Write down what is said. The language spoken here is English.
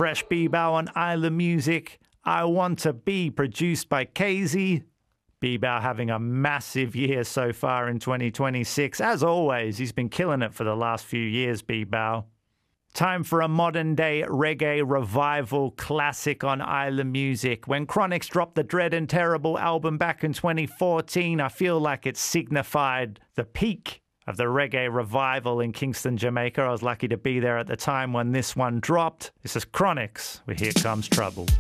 fresh B-Bow on Isla Music. I Want to Be, produced by KZ. B-Bow having a massive year so far in 2026. As always, he's been killing it for the last few years, B-Bow. Time for a modern-day reggae revival classic on Isla Music. When Chronixx dropped the Dread and Terrible album back in 2014, I feel like it signified the peak of the reggae revival in Kingston, Jamaica. I was lucky to be there at the time when this one dropped. This is Chronixx with Here Comes Trouble.